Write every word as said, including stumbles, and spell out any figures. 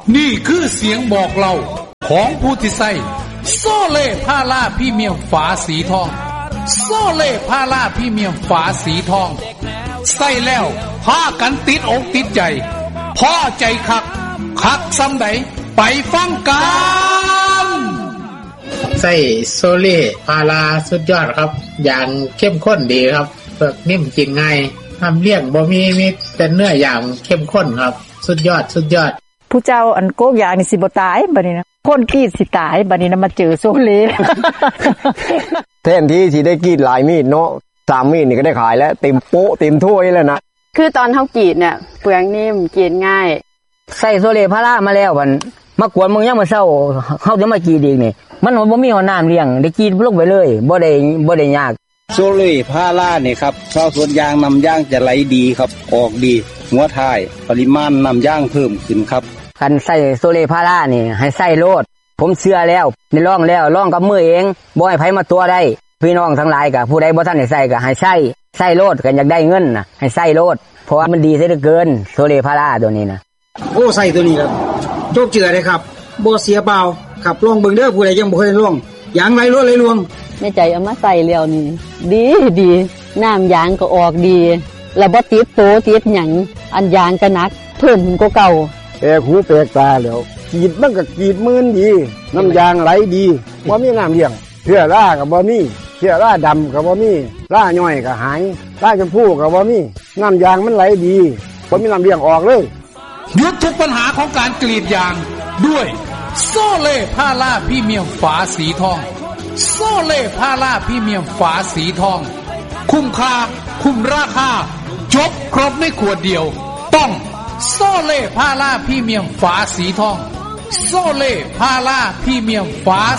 นี่คือเสียงบอกเล่าของผู้ที่ใส่โซเล่พาราพรีเมียมฝาสีทองโซเล่พาราพรีเมียมฝาสีทองใส่แล้วพากันติดอกติดใจพอใจคักคักซ้ำใดไปฟังกันใส่โซเล่พาราสุดยอดครับอย่างเข้มข้นดีครับเปลือกนิ่มกินง่ายทำเลี้ยงบ่มีมีแต่เนื้ออย่างเข้มข้นครับสุดยอดสุดยอดผู้เจ้าอันโกกอย่างนี่สิบ่ตายบัดนี้นะคนกรีดสิตายบัดนี้นะมาเจอโซเล่แทนที่สิได้กรีดหลายมีดเนาะสามมีดนี่ก็ได้ขายแล้วเต็มโป๊ะเต็มถ้วยแล้วนะคือตอนเฮากรีดเนี่ยเปลือกนิ่มกรีดง่ายใส่โซเล่พารามาแล้วบัดมากวนมึงยังมาเช้าเฮาจะมากรีดอีกนี่มันบ่มีน้ำเลี้ยงได้กรีดลงไปเลยบ่ได้บ่ได้ยากโซเล่พารานี่ครับชาวสวนยางนำย่างจะไหลดีครับออกดีหัวท้ายปริมาณนำย่างเพิ่มขึ้นครับคันใส่โซเล่พารานี่ให้ใส่โลดผมเชื่อแล้วได้ลองแล้วลองกับมือเองบ่ให้ไผมาตัวได้พี่น้องทั้งหลายก็ผู้ใดบ่ทันได้ใส่ก็ให้ใส่ใส่โลดกันอยากได้เงินน่ะให้ใส่โลดเพราะว่ามันดีซะเหลือเกินโซเล่พาราตัวนี้นะโอ้ใส่ตัวนี้ครับโชคเจือเลยครับบ่เสียเปล่าขับลองเบิ่งเด้อผู้ใดยังบ่เคยลองยางไหลรถไหลลวงแม่ใจเอามาใส่แล้วนี่ดีดีน้ำยางก็ออกดีแล้วบ่ติดโตติดหยังอันยางก็หนักเพิ่มกว่าเก่าแปลกหูแปลกตาแล้วกรีดมันก็กรีดมื่นดีน้ำยางไหลดีบ่มีน้ำเลี้ยงเชื้อราก็บ่มีเชื้อราดำก็บ่มีราย่อยก็หายราชมพูก็บ่มีน้ำยางมันไหลดีบ่มีน้ำเลี้ยงออกเลยหยุดทุกปัญหาของการกรีดยางด้วยโซเล่พาราพรีเมียมฝาสีทองโซเล่พาราพรีเมียมฝาสีทองคุ้มค่าคุ้มราคาจบครบในขวดเดียวต้องโซเล่พาราพรีเมียมฝาสีทองโซเล่พาราพรีเมียมฝา